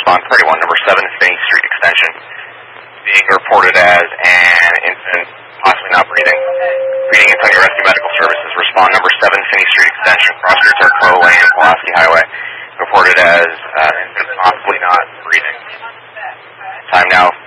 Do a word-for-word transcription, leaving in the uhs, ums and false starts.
respond thirty-one, number seven, Finney Street Extension. Being reported as an infant possibly not breathing. Reading Antonio Rescue Medical Services. Respond number seven, Finney Street Extension. Crossroads are Crow Lane and Pulaski Highway. Reported as uh, infant possibly not breathing. Time now